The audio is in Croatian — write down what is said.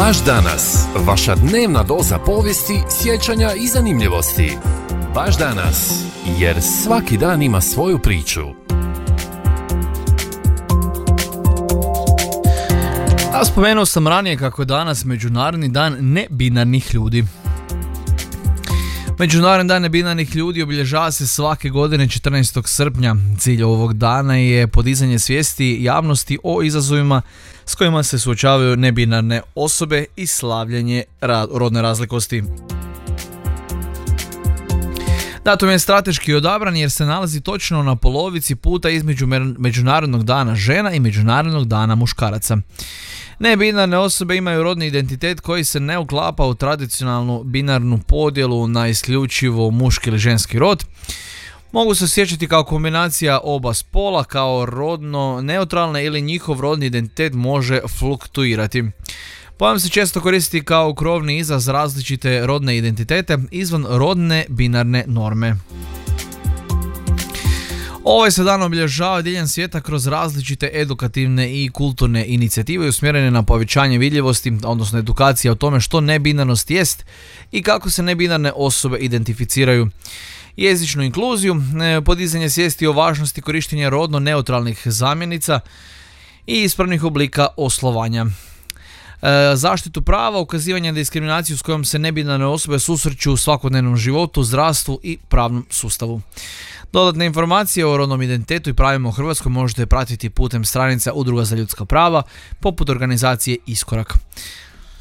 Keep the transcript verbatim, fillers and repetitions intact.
Baš danas, vaša dnevna doza povijesti, sjećanja i zanimljivosti. Baš danas, jer svaki dan ima svoju priču. A spomenuo sam ranije kako je danas Međunarodni dan nebinarnih ljudi. Međunarodni dan nebinarnih ljudi obilježava se svake godine četrnaestog srpnja. Cilj ovog dana je podizanje svijesti javnosti o izazovima s kojima se suočavaju nebinarne osobe i slavljenje rodne razlikosti. Datum je strateški odabran jer se nalazi točno na polovici puta između Međunarodnog dana žena i Međunarodnog dana muškaraca. Nebinarne osobe imaju rodni identitet koji se ne uklapa u tradicionalnu binarnu podjelu na isključivo muški ili ženski rod. Mogu se osjećati kao kombinacija oba spola, kao rodno neutralne ili njihov rodni identitet može fluktuirati. Pojam se često koristi kao krovni izraz različite rodne identitete izvan rodne binarne norme. Ovaj se dan obilježava diljem svijeta kroz različite edukativne i kulturne inicijative usmjerene na povećanje vidljivosti, odnosno edukacija o tome što nebinarnost jest i kako se nebinarne osobe identificiraju. Jezičnu inkluziju, podizanje svijesti o važnosti korištenja rodno neutralnih zamjenica i ispravnih oblika oslovanja. Zaštitu prava, ukazivanje na diskriminaciju s kojom se nebinarne osobe susreću u svakodnevnom životu, zdravstvu i pravnom sustavu. Dodatne informacije o rodnom identitetu i pravima u Hrvatskoj možete pratiti putem stranica Udruga za ljudska prava, poput organizacije Iskorak.